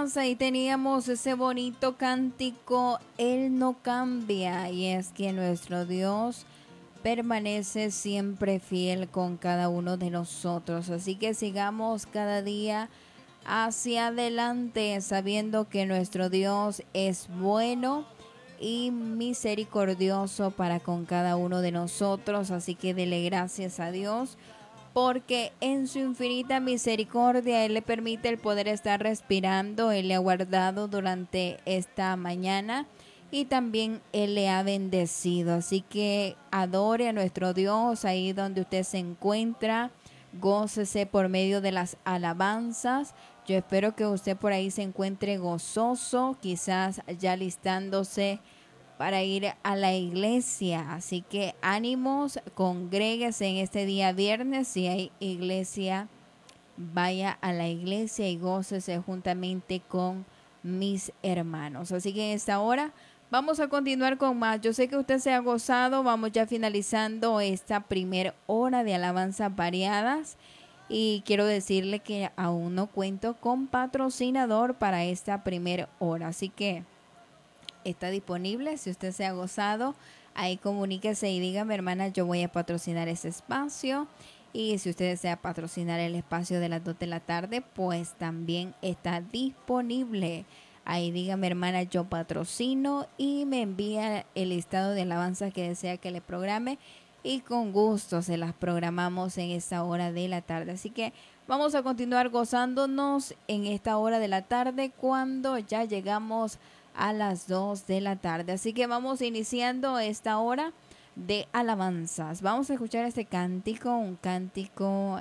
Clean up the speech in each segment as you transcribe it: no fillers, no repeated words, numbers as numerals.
hermanos, ahí teníamos ese bonito cántico, Él no cambia, y es que nuestro Dios permanece siempre fiel con cada uno de nosotros. Así que sigamos cada día hacia adelante, sabiendo que nuestro Dios es bueno y misericordioso para con cada uno de nosotros. Así que dele gracias a Dios, porque en su infinita misericordia Él le permite el poder estar respirando. Él le ha guardado durante esta mañana y también Él le ha bendecido. Así que adore a nuestro Dios ahí donde usted se encuentra. Gócese por medio de las alabanzas. Yo espero que usted por ahí se encuentre gozoso, quizás ya listándose para ir a la iglesia. Así que ánimos, congréguese en este día viernes. Si hay iglesia, vaya a la iglesia y gócese juntamente con mis hermanos. Así que en esta hora vamos a continuar con más. Yo sé que usted se ha gozado. Vamos ya finalizando esta primera hora de alabanzas variadas. Y quiero decirle que aún no cuento con patrocinador para esta primera hora. Así que está disponible. Si usted se ha gozado, ahí comuníquese y dígame, hermana, yo voy a patrocinar ese espacio. Y si usted desea patrocinar el espacio de las 2 de la tarde, pues también está disponible. Ahí dígame, hermana, yo patrocino, y me envía el listado de alabanzas que desea que le programe. Y con gusto se las programamos en esta hora de la tarde. Así que vamos a continuar gozándonos en esta hora de la tarde cuando ya llegamos a las 2 de la tarde. Así que vamos iniciando esta hora de alabanzas. Vamos a escuchar este cántico, un cántico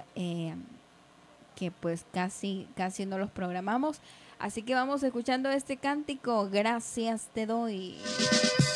que pues casi no los programamos. Así que vamos escuchando este cántico, Gracias te doy.